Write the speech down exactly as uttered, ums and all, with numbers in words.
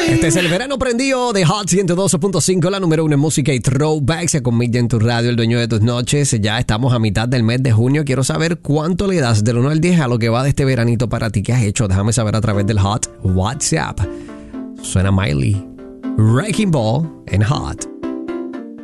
Este es el verano prendido de Hot ciento doce punto cinco, la número uno en música y throwbacks. Con Miguel en tu radio, el dueño de tus noches. Ya estamos a mitad del mes de junio. Quiero saber cuánto le das del uno al diez a lo que va de este veranito para ti. ¿Qué has hecho? Déjame saber a través del Hot WhatsApp. Suena Miley. Wrecking Ball en Hot.